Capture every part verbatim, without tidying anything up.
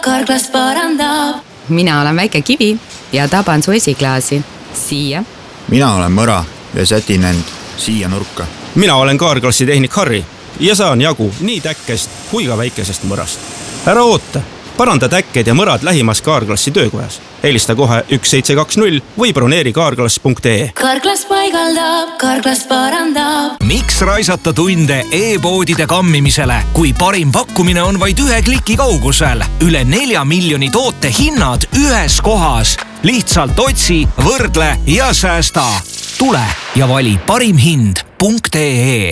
Karklas parandab. Mina olen väike kivi ja taban su esiklaasi. Siia. Mina olen mõra ja sätin end siia nurka. Mina olen Karklassi tehnik Harri ja saan jagu nii täkkest kui ka väikesest mõrast. Ära oota, paranda täkked ja mõrad lähimas Karklassi töökojas. Helista kohe üks seitse kaks null või broneeri karklas punkt ee. Karklas paigaldab, Karklas parandab. Miks raisata tunde e-poodide kammimisele, kui parim pakkumine on vaid ühe kliki kaugusel? Üle nelja miljoni toote hinnad ühes kohas. Lihtsalt otsi, võrdle ja säästa. Tule ja vali parim hind punkt ee.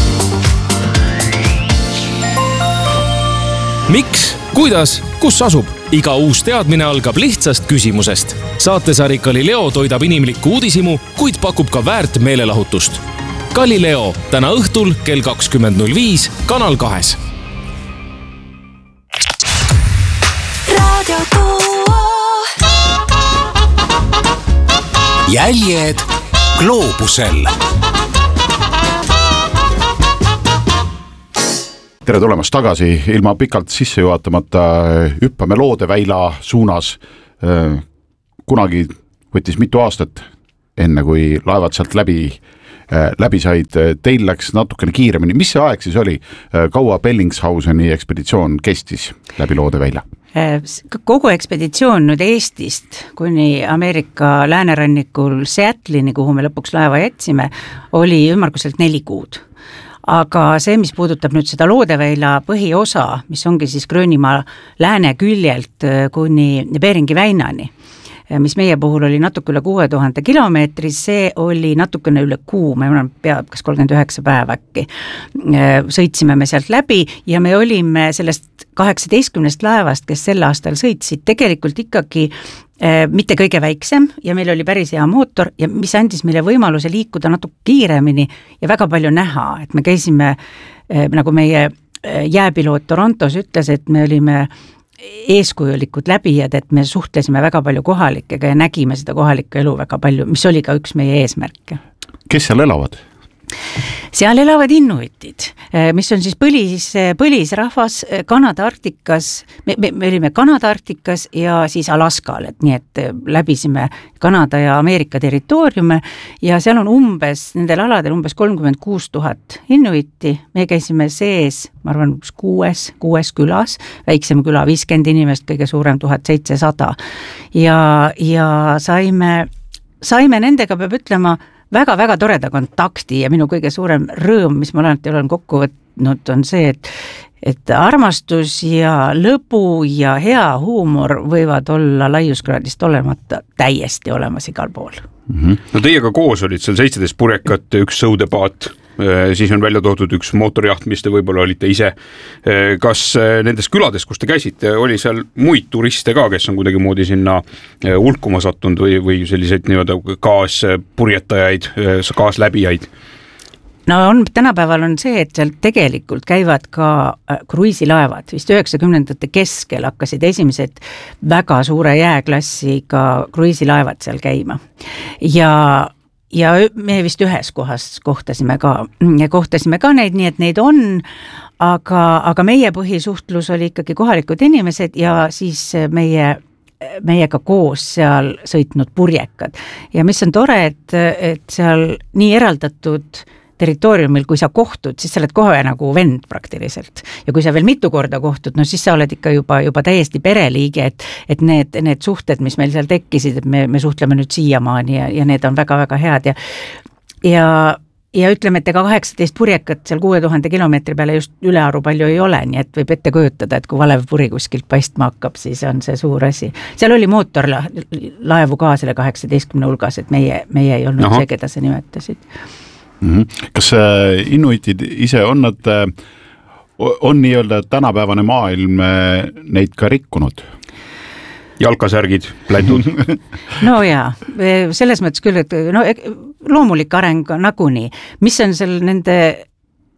Miks? Kuidas? Kus asub? Iga uus teadmine algab lihtsast küsimusest. Saatesari Galileo toidab inimlikku uudisimu, kuid pakub ka väärt meelelahutust. Galileo täna õhtul kell kakskümmend null viis Kanal kahes. Radio Duo. Jäljed gloobusel. Tere tulemast tagasi, ilma pikalt sisse juhatamata hüppame Loodeväila suunas. Kunagi võttis mitu aastat enne, kui laevad sealt läbi, läbi said. Teil läks natukene kiiremini. Mis see aeg siis oli? Kaua Bellingshauseni ekspeditsioon kestis läbi Loodeväila? Kogu ekspeditsioon nüüd Eestist kuni Ameerika läänerannikul Seattle'ini, kuhu me lõpuks laeva jätsime, oli ümmarguselt neli kuud. Aga see, mis puudutab nüüd seda Loodeväila põhiosa, mis ongi siis Gröönimaa lääne küljelt kuni Beringi väinani, mis meie puhul oli natuke üle kuue tuhande kilomeetri, see oli natukene üle kuu, me peab kas kolmkümmend üheksa päeva äkki. Sõitsime me sealt läbi ja me olime sellest kaheksateistkümnest laevast, kes sel aastal sõitsid, tegelikult ikkagi mitte kõige väiksem ja meil oli päris hea mootor ja mis andis meile võimaluse liikuda natuke kiiremini ja väga palju näha, et me käisime, nagu meie jääpiloot Torontos ütles, et me olime eeskujulikud läbijad, et me suhtlesime väga palju kohalikega ja nägime seda kohalikku elu väga palju, mis oli ka üks meie eesmärke. Kes seal elavad? Seal elavad inuitid, mis on siis põlis, põlisrahvas Kanada Arktikas, me, me, me olime Kanada Arktikas ja siis Alaskal, et nii, et läbisime Kanada ja Ameerika territooriume ja seal on umbes, nendel aladel umbes kolmkümmend kuus tuhat inuiti, me käisime sees, ma arvan, kuues, kuues külas, väiksem küla viiskümmend inimest, kõige suurem tuhat seitsesada ja, ja saime, saime nendega, peab ütlema, väga-väga toreda kontakti ja minu kõige suurem rõõm, mis ma alati olen kokku võtnud, on see, et, et armastus ja lõbu ja hea huumor võivad olla laiuskraadist olemata täiesti olemas igal pool. Mm-hmm. No teiega koos olid seal seitseteist purjekat, üks sõudepaat, siis on välja toodud üks mootorjaht, mis te võib-olla olite ise. Kas nendes külades, kus te käisite, oli seal muid turiste ka, kes on kuidagi moodi sinna hulkuma sattunud või, või selliseid nii-öelda kaaspurjetajaid, kaasläbijaid? No on, tänapäeval on see, et seal tegelikult käivad ka kruiisilaevad, vist üheksakümnendate keskel hakkasid esimesed väga suure jääklassiga kruiisilaevad seal käima ja Ja me vist ühes kohas kohtasime ka, kohtasime ka neid, nii et neid on, aga, aga meie põhisuhtlus oli ikkagi kohalikud inimesed ja siis meie, meiega koos seal sõitnud purjekad. Ja mis on tore, et, et seal nii eraldatud territooriumil, kui sa kohtud, siis sa oled kohe nagu vend praktiliselt. Ja kui sa veel mitu korda kohtud, no siis sa oled ikka juba, juba täiesti pereliige, et, et need, need suhted, mis meil seal tekkisid, et me, me suhtleme nüüd siiamaani ja, ja need on väga-väga head. Ja, ja, ja ütleme, et ega kaheksateist purjekat seal kuue tuhande kilomeetri peale just ülearu palju ei ole, nii et võib ette kujutada, et kui valev puri kuskilt paistma hakkab, siis on see suur asi. Seal oli mootorlaevu ka selle kaheksateistkümne hulgas, et meie, meie ei olnud Aha. see, keda sa nimetasid. Kas inuitid ise on nad, on nii-öelda tänapäevane maailm neid ka rikkunud? Jalkasärgid, plätud. No jaa, selles mõttes küll, et no, loomulik areng on nagunii. Mis on seal nende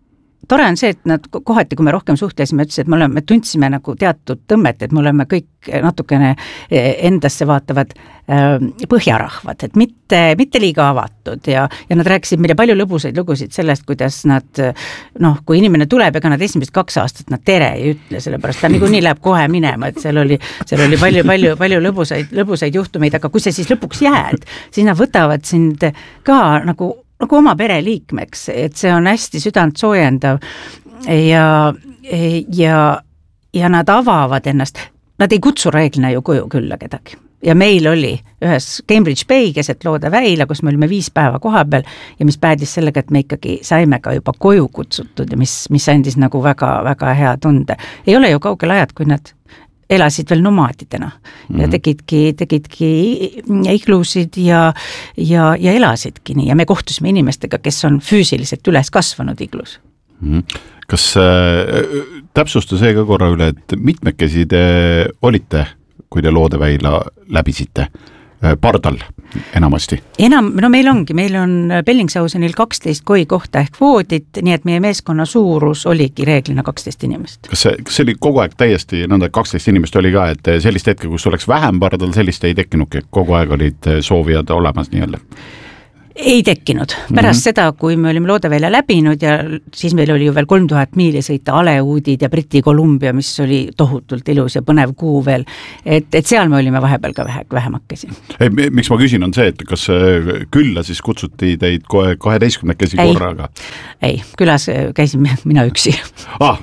tore on see, et nad kohati, kui me rohkem suhtlesime, ütles, et me oleme, me tundsime nagu teatud tõmmet, et me oleme kõik natukene endasse vaatavad põhjarahvad, et mitte, mitte liiga avatud ja, ja nad rääkisid meile palju lõbusaid lugusid sellest, kuidas nad, noh, kui inimene tuleb, ega nad esimesed kaks aastat nad tere ei ütle, sellepärast ta niikuinii läheb kohe minema, et seal oli, seal oli palju, palju, palju lõbusaid, lõbusaid juhtumeid, aga kui sa siis lõpuks jääd, siis nad võtavad sind ka nagu nagu oma pereliikmeks, et see on hästi südant soojendav ja, ja, ja nad avavad ennast, nad ei kutsu reeglina ju koju külla kedagi. Ja meil oli ühes Cambridge Bay keset Loode väila, kus me olime viis päeva koha peal ja mis päädis sellega, et me ikkagi saime ka juba koju kutsutud ja mis, mis andis nagu väga, väga hea tunde. Ei ole ju kaugel ajad, kui nad elasid veel nomaadidena mm-hmm. ja tegidki, tegidki iglusid ja, ja, ja elasidki nii ja me kohtusime inimestega, kes on füüsiliselt üles kasvanud iglus. Mm-hmm. Kas äh, täpsusta see ka korra üle, et mitmekesi te olite, kui te Loodeväila läbisite? Pardal enamasti? Enam, no meil ongi, meil on Bellingshausenil kaksteist koi kohta ehk voodit, nii et meie meeskonna suurus oligi reeglina kaksteist inimest. Kas see, kas see oli kogu aeg täiesti nõnda, kaksteist inimest oli ka, et sellist hetke, kus oleks vähem pardal, sellist ei tekkinudki, kogu aeg olid soovijad olemas nii-öelda? Ei tekkinud. Pärast mm-hmm. seda, kui me olime Loodeväila läbinud ja siis meil oli ju veel kolm tuhat miili sõita Aleuudid ja Briti Kolumbia, mis oli tohutult ilus ja põnev kuu veel, et, et seal me olime vahepeal ka vähe, vähemakesi. Ei, miks ma küsin on see, et kas külla siis kutsuti teid kohe kaheteistkümnekesi korraga? Ei, külas käisin mina üksi. Ah.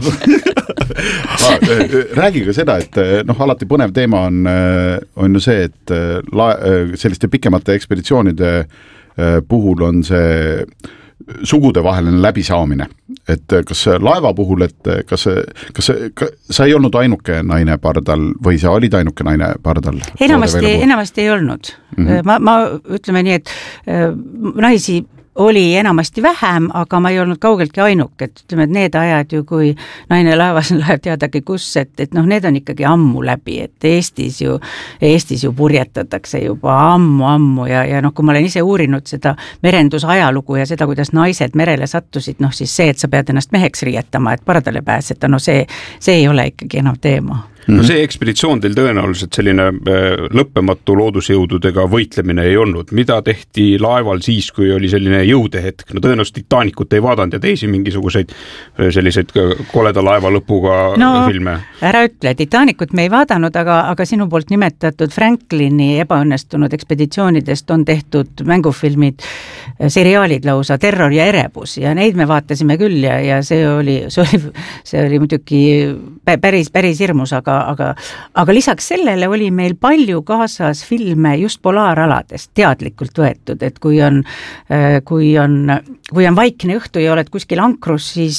ah, räägi ka seda, et noh, alati põnev teema on, on ju see, et la, selliste pikemate ekspeditsioonide puhul on see sugudevaheline läbisaamine, et kas laeva puhul, et kas, kas, kas sa ei olnud ainuke naine pardal või sa olid ainuke naine pardal? Enamasti, enamasti ei olnud. Mm-hmm. Ma, ma ütleme nii, et naisi oli enamasti vähem, aga ma ei olnud kaugeltki ainuke, et ütleme, et need ajad ju, kui naine laevas läheb teadagi kus, et, et noh, need on ikkagi ammu läbi, et Eestis ju, Eestis ju purjetatakse juba ammu-ammu ja, ja noh, kui ma olen ise uurinud seda merendusajalugu ja seda, kuidas naised merele sattusid, noh siis see, et sa pead ennast meheks riietama, et pardale pääseta, no see, see ei ole ikkagi enam teema. No see ekspeditsioon teil tõenäoliselt selline lõppematu loodusjõududega võitlemine ei olnud. Mida tehti laeval siis, kui oli selline jõudehetk? No tõenäoliselt Titanicut ei vaadanud ja teisi mingisuguseid selliseid koleda laeva lõpuga no, filme. Ära ütle, Titanicut me ei vaadanud, aga, aga sinu poolt nimetatud Franklini ebaõnnestunud ekspeditsioonidest on tehtud mängufilmid, seriaalid lausa, Terror ja erebus ja neid me vaatasime küll ja, ja see oli, see oli, see oli muidugi päris, päris hirmus, aga Aga, aga lisaks sellele oli meil palju kaasas filme just polaaraladest teadlikult võetud, et kui on, kui on, kui on vaikne õhtu ja oled kuskil ankrus, siis,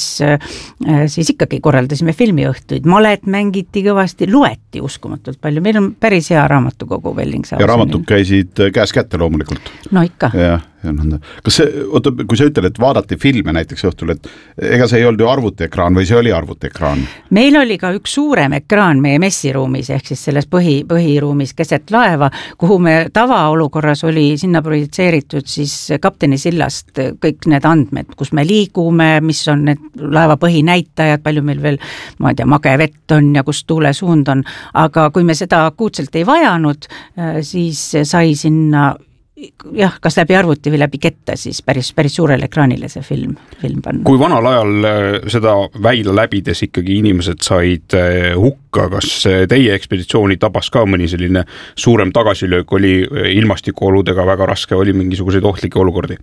siis ikkagi korraldasime filmiõhtuid. Malet mängiti kõvasti, loeti uskumatult palju. Meil on päris hea raamatukogu Bellingshausenil. Ja raamatud käisid käes kätte loomulikult. No ikka. Ja. Kas see, oota, kui sa ütled, et vaadati filme näiteks õhtul, et ega see ei olnud ju arvutiekraan või see oli arvutiekraan? Meil oli ka üks suurem ekraan meie messiruumis, ehk siis selles põhi, põhiruumis keset laeva, kuhu me tavaolukorras oli sinna projitseeritud siis kapteni sillast kõik need andmed, kus me liigume, mis on need laeva põhinäitajad, palju meil veel, ma ei tea, mage vett on ja kus tuule suund on, aga kui me seda akuutselt ei vajanud, siis sai sinna jah, kas läbi arvuti või läbi ketta, siis päris, päris suurele ekraanile see film, film panna. Kui vanal ajal seda väila läbides ikkagi inimesed said hukka, kas teie ekspeditsiooni tabas ka mõni selline suurem tagasilöök, oli ilmastikuoludega väga raske, oli mingisuguseid ohtlikke olukordi?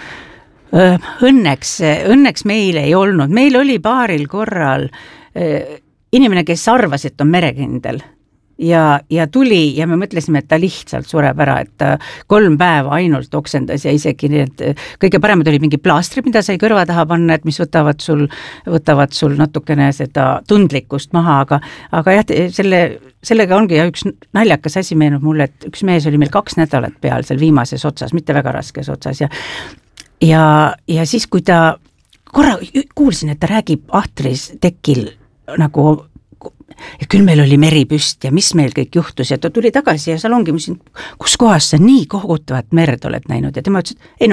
Õnneks, õnneks meil ei olnud. Meil oli paaril korral inimene, kes arvas, et on merekindel. Ja, ja tuli ja me mõtlesime, et ta lihtsalt sureb ära, et ta kolm päeva ainult oksendas ja isegi need kõige paremad oli mingi plaastrid, mida sai kõrva taha panna, et mis võtavad sul, võtavad sul natukene seda tundlikkust maha, aga, aga jah, selle, sellega ongi ja üks naljakas asi meenub mulle, et üks mees oli meil kaks nädalat peal seal viimases otsas, mitte väga raskes otsas ja, ja, ja siis, kui ta korra kuulsin, et ta räägib ahtris tekil nagu ja küll meil oli meri püst ja mis meil kõik juhtus ja ta tuli tagasi ja salongi, ma ütlesin, kus kohas sa nii kohutavat merd oled näinud ja tema ütles, et ei no mida,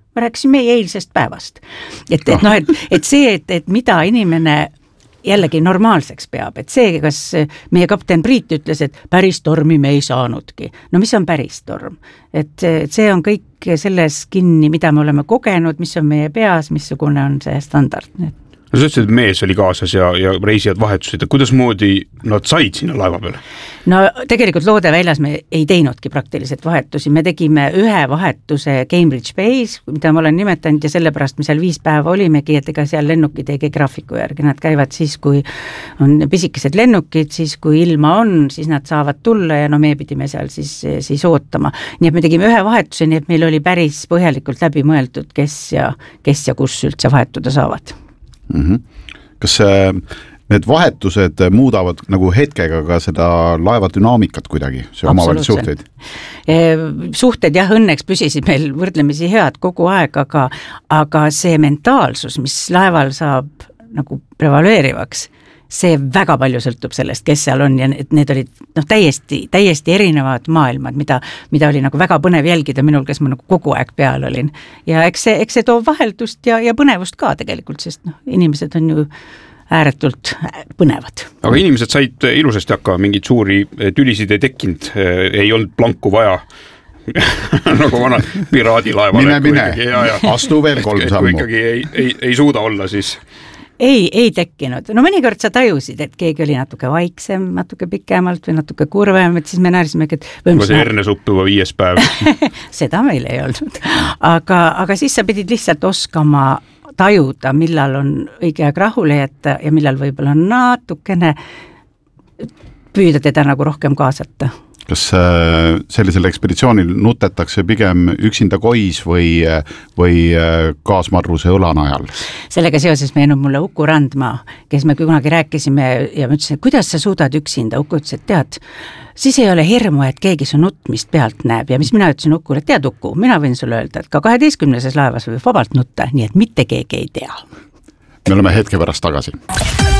ma rääkisin meie eilsest päevast. Et, et noh, et, et see, et, et mida inimene jällegi normaalseks peab, et see, kas meie kapten Priit ütles, et päris tormi me ei saanudki. No mis on päris torm? Et see on kõik selles kinni, mida me oleme kogenud, mis on meie peas, missugune on see standard. No sa ütlesid, et mees oli kaasas ja, ja reisijad vahetusid, et kuidas moodi nad said sinna laeva peale? No tegelikult Loodeväljas me ei teinudki praktiliselt vahetusi, me tegime ühe vahetuse Cambridge Bay's, mida ma olen nimetanud ja sellepärast me seal viis päeva olimegi, et ega seal lennukid ei käi graafiku järgi, nad käivad siis, kui on pisikesed lennukid, siis kui ilma on, siis nad saavad tulla ja no me pidime seal siis, siis ootama. Nii et me tegime ühe vahetuse, nii et meil oli päris põhjalikult läbi mõeldud, kes ja, kes ja kus üldse vahetuda saavad. Mm-hmm. Kas need vahetused muudavad nagu hetkega ka seda laeva dünaamikat kuidagi, see omavahel suhteid? Suhted jah, õnneks püsisid meil võrdlemisi head kogu aeg, aga, aga see mentaalsus, mis laeval saab nagu prevaleerivaks, see väga palju sõltub sellest, kes seal on ja need olid noh, täiesti, täiesti erinevad maailmad, mida, mida oli nagu väga põnev jälgida minul, kes ma nagu kogu aeg peal olin. Ja eks see, eks see toob vaheldust ja, ja põnevust ka tegelikult, sest noh, inimesed on ju ääretult põnevad. Aga inimesed said ilusasti hakka, mingid suuri tülisid ei tekkinud, ei olnud planku vaja. Nagu vana piraadilaeval. Mine, mine, astu veel kolm sammu. Kui ikkagi ei, ei, ei suuda olla, siis... Ei, ei tekkinud. No mõnikord sa tajusid, et keegi oli natuke vaiksem, natuke pikemalt või natuke kurvem, et siis me närisimegi, et... Või see hernesupp juba viies päev. Seda meil ei olnud. Aga, aga siis sa pidid lihtsalt oskama tajuda, millal on õige aeg rahule jätta ja millal võib-olla natukene püüda teda nagu rohkem kaasata. Kas sellisel ekspeditsioonil nutetakse pigem üksinda kois või, või kaasmarruse õlanajal? Sellega seoses meenub mulle Uku Randmaa, kes me kunagi rääkisime ja ma ütlesin, et kuidas sa suudad üksinda? Uku ütles, et tead, siis ei ole hirmu, et keegi su nutmist pealt näeb ja mis mina ütlesin Ukule, et tead Uku, mina võin sulle öelda, et ka kaheteistkümneses laevas võib vabalt nutta, nii et mitte keegi ei tea. Me oleme hetke pärast tagasi.